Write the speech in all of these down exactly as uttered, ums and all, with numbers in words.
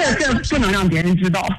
这这不能让别人知道，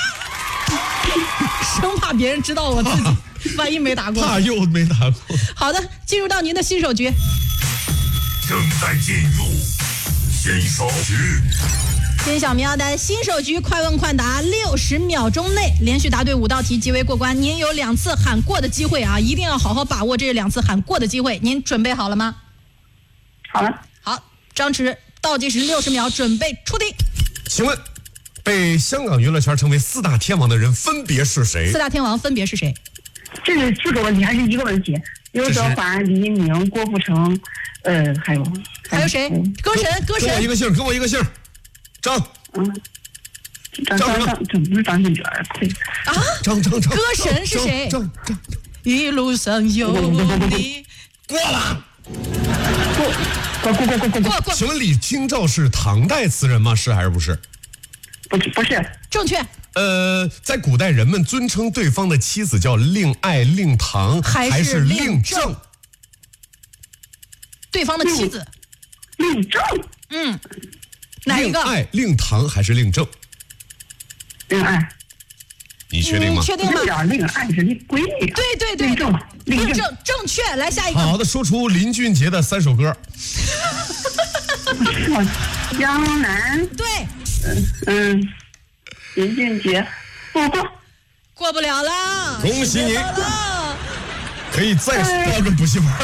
生怕别人知道我自己，万一没打过， 怕又没打过。 好的，进入到您的新手局， 正在进入新手局。 金小喵的新手局快问快答，六十秒钟内连续答对五道题即为过关。您有两次喊过的机会啊，一定要好好把握这两次喊过的机会。您准备好了吗？ 好了。 好，张弛倒计时六十秒，准备出题。 请问，被香港娱乐圈称为四大天王的人分别是谁？ 四大天王分别是谁？ 这是四个问题还是一个问题？刘德华、黎明、郭富城，呃，还有还有谁？歌神，歌神。 跟我一个姓，跟我一个姓。张， 嗯，张张张，这不是张信哲对啊？ 张张张， 歌神是谁？ 张张， 一路上有你。 过了， 过过过过过过过。 请问李清照是唐代词人吗？是还是不是？ 不是不是， 正确。 呃，在古代人们尊称对方的妻子叫令爱、令堂还是令正？ 对方的妻子。 令正。 嗯。哪一个？ 令爱、令堂还是令正？ 令爱。 你确定吗？ 确定吗？ 令爱是令闺女。 对对对， 令正， 令正正确。来下一个。 好的，说出林俊杰的三首歌。 江南。 对。 嗯嗯，林俊杰，过过。 过不了了。 恭喜你，可以再报个补习班。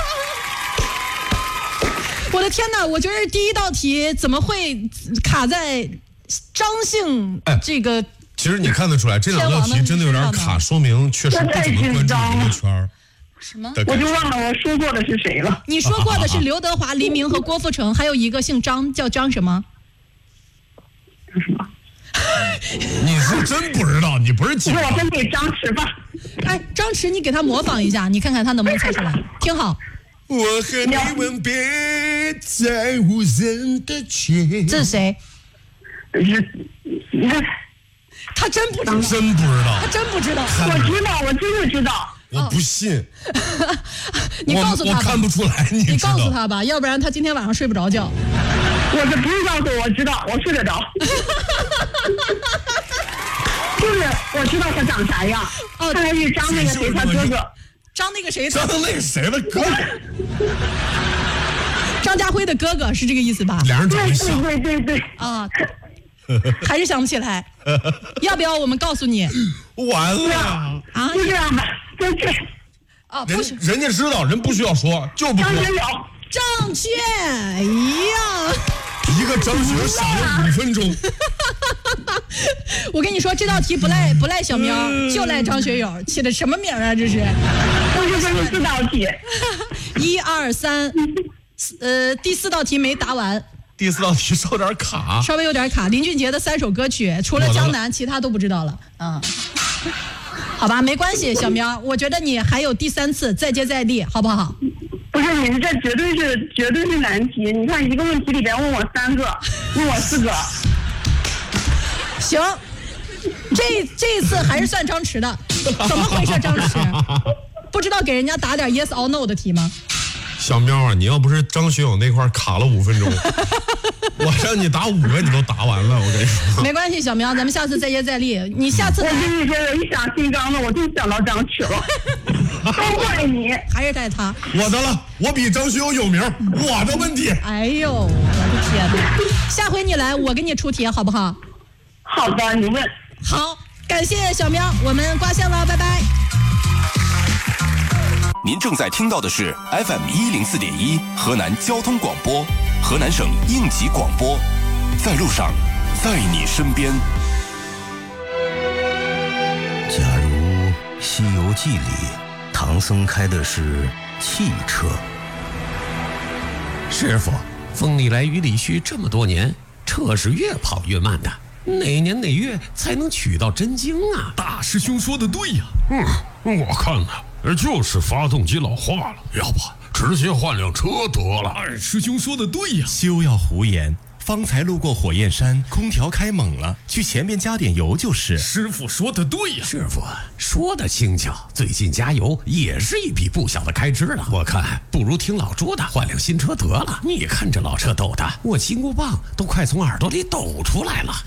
我的天哪！我觉得第一道题怎么会卡在张姓这个？ 其实你看得出来，这两道题真的有点卡，说明确实不怎么关注娱乐圈。 什么？ 我就忘了我说过的是谁了。 你说过的是刘德华、黎明和郭富城，还有一个姓张，叫张什么？ 张什么？ 你是真不知道，你不是记得。我真给张弛吧。 哎，张弛，你给他模仿一下，你看看他能不能猜出来。听好。 我和你吻别在无人的街。 这是谁？他真不知道， 真不知道， 他真不知道。 我知道，我真的知道。 我不信。 你告诉他吧， 我看不出来。你你告诉他吧，要不然他今天晚上睡不着觉。 我这不是告诉我，我知道，我睡得着。就是我知道他长啥样。哦，看来是张那个谁他哥哥。 张那个谁？ 张那个谁的哥哥？ 张家辉的哥哥是这个意思吧？ 两人长得像。 对对对对。 啊，还是想不起来。要不要我们告诉你？ 完了啊！ 就这样吧，正确。 啊，不人人家知道，人不需要说，就不说。 正确。哎呀， 一个张学少了五分钟。 我跟你说，这道题不赖不赖小喵，就赖张学友，起的什么名啊？这是。 我就说是四道题。 一二三，呃，第四道题没答完。 第四道题稍点卡， 稍微有点卡。林俊杰的三首歌曲，除了《江南》，其他都不知道了。嗯，好吧，没关系，小喵，我觉得你还有第三次，再接再厉，好不好？ 不是，你们这绝对是绝对是难题。你看一个问题里边问我三个，问我四个。 行，这这一次还是算张弛的。怎么回事，张弛？不知道给人家打点 yes or no 的题吗？ 小喵啊，你要不是张学友那块卡了五分钟，我让你打五个你都答完了，我跟你说。 没关系，小喵，咱们下次再接再厉。你下次我跟你说，我一想姓张的，我就想到张弛了。都怪你， 还是带他。 我的了，我比张学友有名，我的问题。 哎呦，我的天哪！下回你来，我给你出题好不好？ 好的，你问。 好，感谢小喵，我们挂线了，拜拜。 您正在听到的是 F M 一零四点一河南交通广播，河南省应急广播，在路上，在你身边。 假如《西游记》里唐僧开的是汽车， 师傅，风里来雨里去这么多年，车是越跑越慢的，哪年哪月才能取到真经啊？ 大师兄说的对呀，嗯，我看呢。就是发动机老化了，要不直接换辆车得了。二师兄说的对呀， 休要胡言。方才路过火焰山，空调开猛了，去前面加点油就是。 师傅说的对呀， 师傅说的轻巧，最近加油也是一笔不小的开支了。我看不如听老朱的，换辆新车得了。你看这老车抖的，我金箍棒都快从耳朵里抖出来了。